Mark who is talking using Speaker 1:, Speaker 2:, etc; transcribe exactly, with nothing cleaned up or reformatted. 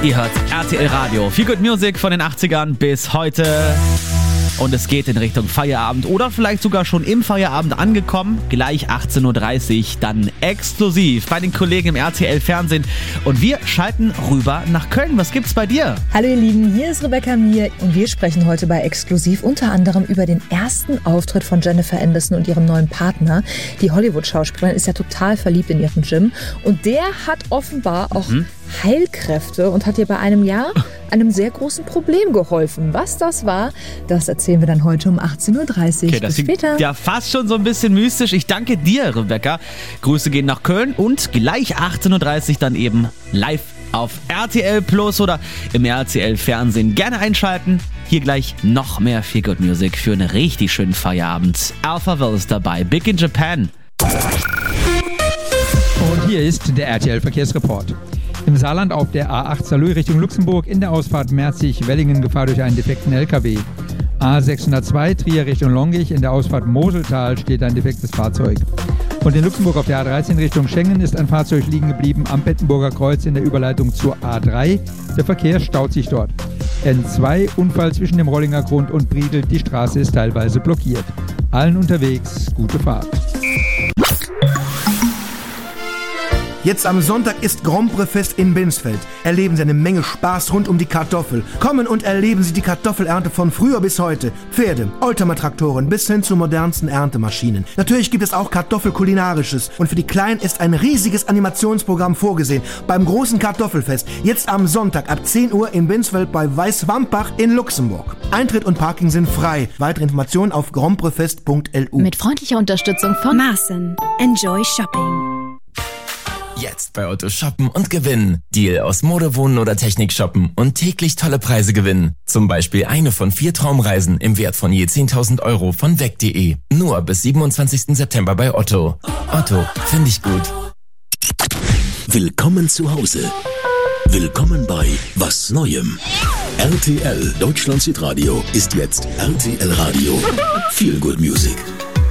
Speaker 1: Ihr hört R T L Radio. Viel Good Music von den achtzigern bis heute. Und es geht in Richtung Feierabend oder vielleicht sogar schon im Feierabend angekommen. Gleich achtzehn Uhr dreißig, dann exklusiv bei den Kollegen im R T L Fernsehen. Und wir schalten rüber nach Köln. Was gibt's bei dir?
Speaker 2: Hallo ihr Lieben, hier ist Rebecca Mir und wir sprechen heute bei Exklusiv unter anderem über den ersten Auftritt von Jennifer Aniston und ihrem neuen Partner. Die Hollywood-Schauspielerin ist ja total verliebt in ihren Jim und der hat offenbar auch mhm. Heilkräfte und hat ihr bei einem Jahr einem sehr großen Problem geholfen. Was das war, das erzählen wir dann heute um achtzehn Uhr dreißig.
Speaker 1: Okay, das
Speaker 2: Bis später.
Speaker 1: Ja, fast schon so ein bisschen mystisch. Ich danke dir, Rebecca. Grüße gehen nach Köln und gleich achtzehn Uhr dreißig dann eben live auf R T L Plus oder im R T L Fernsehen. Gerne einschalten. Hier gleich noch mehr Feel Good Music für einen richtig schönen Feierabend. Alphaville ist dabei. Big in Japan.
Speaker 3: Und hier ist der R T L Verkehrsreport. Im Saarland auf der A acht Saarlouis Richtung Luxemburg in der Ausfahrt Merzig-Wellingen Gefahr durch einen defekten L K W. A sechshundertzwei Trier Richtung Longich in der Ausfahrt Moseltal steht ein defektes Fahrzeug. Und in Luxemburg auf der A dreizehn Richtung Schengen ist ein Fahrzeug liegen geblieben am Bettenburger Kreuz in der Überleitung zur A drei. Der Verkehr staut sich dort. N zwei Unfall zwischen dem Rollinger Grund und Briedel. Die Straße ist teilweise blockiert. Allen unterwegs gute Fahrt.
Speaker 4: Jetzt am Sonntag ist Grand Prix Fest in Binsfeld. Erleben Sie eine Menge Spaß rund um die Kartoffel. Kommen und erleben Sie die Kartoffelernte von früher bis heute. Pferde, Oldtimer-Traktoren bis hin zu modernsten Erntemaschinen. Natürlich gibt es auch Kartoffelkulinarisches. Und für die Kleinen ist ein riesiges Animationsprogramm vorgesehen. Beim großen Kartoffelfest. Jetzt am Sonntag ab zehn Uhr in Binsfeld bei Weißwampach in Luxemburg. Eintritt und Parking sind frei. Weitere Informationen auf grandprixfest punkt l u.
Speaker 5: Mit freundlicher Unterstützung von Maaßen. Enjoy Shopping.
Speaker 6: Jetzt bei Otto shoppen und gewinnen. Deal aus Mode, Wohnen oder Technik shoppen und täglich tolle Preise gewinnen. Zum Beispiel eine von vier Traumreisen im Wert von je zehntausend Euro von weg punkt de. Nur bis siebenundzwanzigsten September bei Otto. Otto, finde ich gut.
Speaker 7: Willkommen zu Hause. Willkommen bei Was Neuem. R T L Deutschland Hitradio ist jetzt R T L Radio. Feel Good Music.